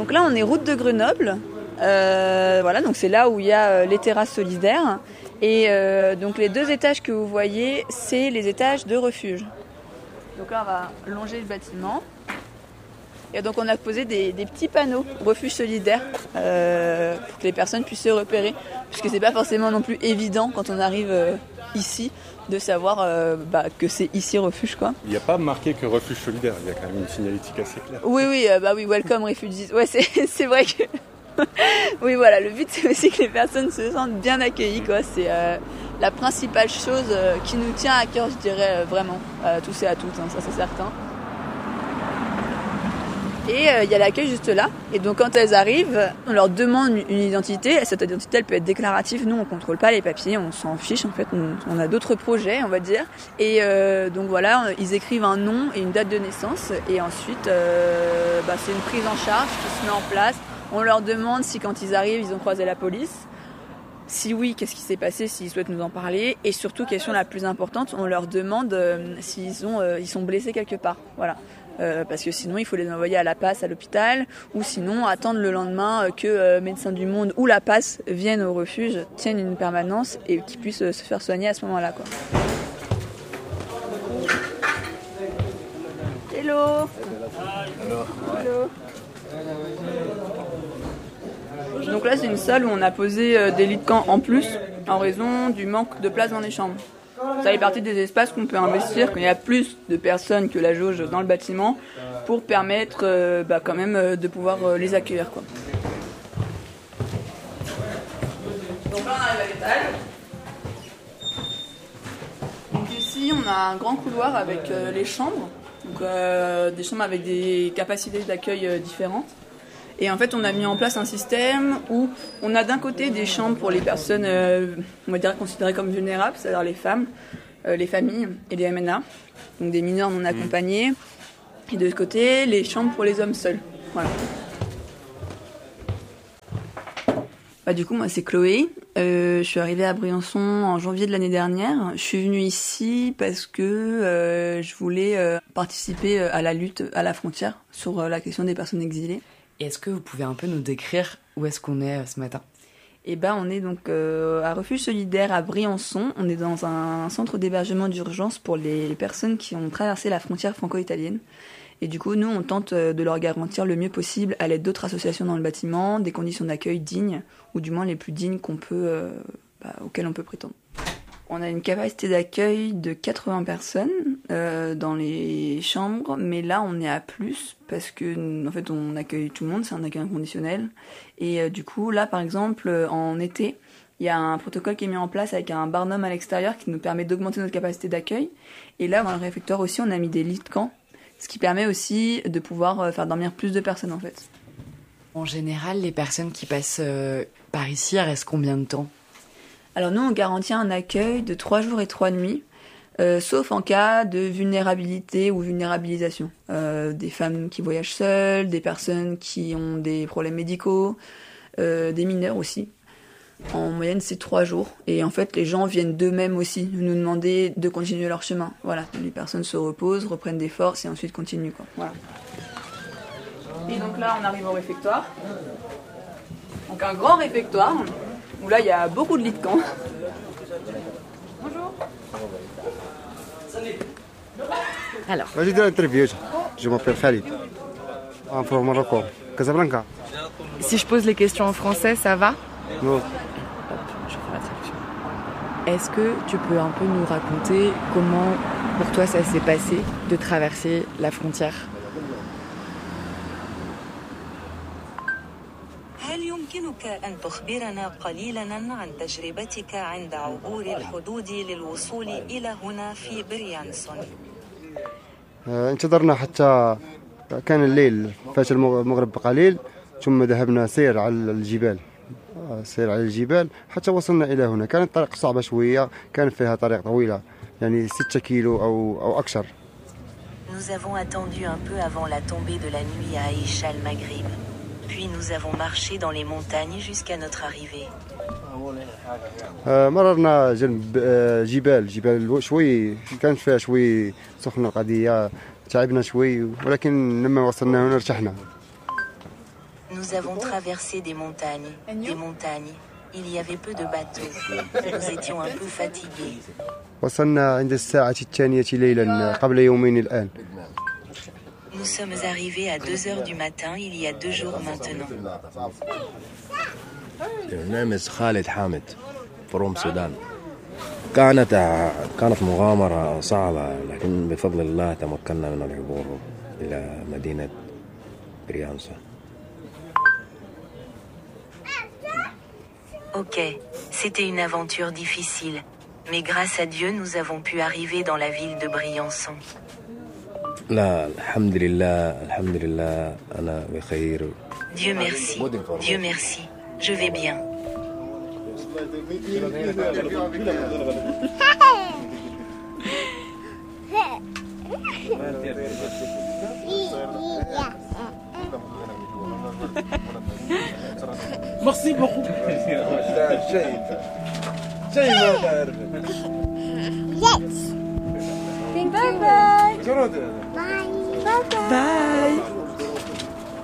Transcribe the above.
Donc là, on est route de Grenoble. Voilà, donc c'est là où il y a les terrasses solidaires. Et donc les 2 étages que vous voyez, c'est les étages de refuge. Donc là, on va longer le bâtiment. Et donc on a posé des petits panneaux refuge solidaire pour que les personnes puissent se repérer. Puisque c'est pas forcément non plus évident quand on arrive ici de savoir que c'est ici refuge, quoi. Il n'y a pas marqué que refuge solidaire, il y a quand même une signalétique assez claire. Oui, welcome refugees. Ouais, c'est vrai que... Oui, voilà, le but c'est aussi que les personnes se sentent bien accueillies, quoi. C'est la principale chose qui nous tient à cœur, je dirais, vraiment, tous et à toutes, hein, ça c'est certain. Et il y a l'accueil juste là. Et donc quand elles arrivent, on leur demande une identité. Cette identité, elle peut être déclarative. Nous, on contrôle pas les papiers, on s'en fiche en fait. On a d'autres projets, on va dire. Et donc voilà, ils écrivent un nom et une date de naissance. Et ensuite, c'est une prise en charge qui se met en place. On leur demande si quand ils arrivent, ils ont croisé la police. Si oui, qu'est-ce qui s'est passé, s'ils souhaitent nous en parler. Et surtout, question la plus importante, on leur demande s'ils sont blessés quelque part. Voilà. Parce que sinon il faut les envoyer à la PAS à l'hôpital ou sinon attendre le lendemain que Médecins du Monde ou la PAS viennent au refuge, tiennent une permanence et qu'ils puissent se faire soigner à ce moment-là, quoi. Hello. Hello. Donc là c'est une salle où on a posé des lits de camp en plus en raison du manque de place dans les chambres. Ça fait partie des espaces qu'on peut investir quand il y a plus de personnes que la jauge dans le bâtiment pour permettre quand même de pouvoir les accueillir, quoi. Donc là on arrive à l'étage. Donc ici on a un grand couloir avec les chambres, donc des chambres avec des capacités d'accueil différentes. Et en fait, on a mis en place un système où on a d'un côté des chambres pour les personnes, on va dire considérées comme vulnérables, c'est-à-dire les femmes, les familles et les MNA, donc des mineurs non accompagnés. Et de l'autre côté, les chambres pour les hommes seuls. Voilà. Du coup, moi, c'est Chloé. Je suis arrivée à Briançon en janvier de l'année dernière. Je suis venue ici parce que je voulais participer à la lutte à la frontière sur la question des personnes exilées. Est-ce que vous pouvez un peu nous décrire où est-ce qu'on est ce matin ? On est donc à Refuge Solidaire à Briançon. On est dans un centre d'hébergement d'urgence pour les personnes qui ont traversé la frontière franco-italienne. Et du coup, nous, on tente de leur garantir le mieux possible, à l'aide d'autres associations dans le bâtiment, des conditions d'accueil dignes, ou du moins les plus dignes auxquelles on peut prétendre. On a une capacité d'accueil de 80 personnes dans les chambres, mais là on est à plus parce que en fait on accueille tout le monde, c'est un accueil inconditionnel. Et du coup là par exemple en été, il y a un protocole qui est mis en place avec un barnum à l'extérieur qui nous permet d'augmenter notre capacité d'accueil. Et là dans le réfectoire aussi on a mis des lits de camp, ce qui permet aussi de pouvoir faire dormir plus de personnes en fait. En général, les personnes qui passent par ici restent combien de temps ? Alors nous, on garantit un accueil de 3 jours et 3 nuits, sauf en cas de vulnérabilité ou vulnérabilisation. Des femmes qui voyagent seules, des personnes qui ont des problèmes médicaux, des mineurs aussi. En moyenne, c'est 3 jours. Et en fait, les gens viennent d'eux-mêmes aussi nous demander de continuer leur chemin. Voilà, les personnes se reposent, reprennent des forces et ensuite continuent, quoi. Voilà. Et donc là, on arrive au réfectoire. Donc un grand réfectoire. Où là, il y a beaucoup de lits de camp. Bonjour. Alors. Je m'appelle Khalid. I'm from Morocco, Casablanca. Si je pose les questions en français, ça va ? Non. Je fais la traduction. Est-ce que tu peux un peu nous raconter comment, pour toi, ça s'est passé de traverser la frontière ? يمكنك أن تخبرنا قليلاً عن تجربتك عند عبور الحدود للوصول إلى هنا في بريانسون. انتظرنا حتى كان الليل، فات المغرب بقليل، ثم ذهبنا سير على الجبال حتى وصلنا إلى هنا. كانت الطريق صعبة شوية، كان فيها طريق طويلة يعني 6 كيلو أو أكثر. Nous avons attendu un peu avant la tombée de la nuit à Aïcha al-Maghrib. Puis nous avons marché dans les montagnes jusqu'à notre arrivée. مررنا جنب جبال شوي، كانت فيها شوي سخنة القضية، تعبنا شوي، ولكن لما وصلنا هنا ارتحنا. Nous Nous avons traversé des montagnes. Il y avait peu de bateaux. Nous étions un peu fatigués. وصلنا عند الساعة الثانية ليلا قبل يومين الآن. Nous sommes arrivés à 2 heures du matin il y a 2 jours maintenant. نمس خالد حامد فروم السودان. كانت مغامرة صعبة لكن بفضل الله تمكنا من العبور إلى مدينة بريانسا. Ok, c'était une aventure difficile. Mais grâce à Dieu, nous avons pu arriver dans la ville de Briançon. لا الحمد لله أنا بخير. Dieu merci, je vais bien. Merci beaucoup. Bye bye. Bye.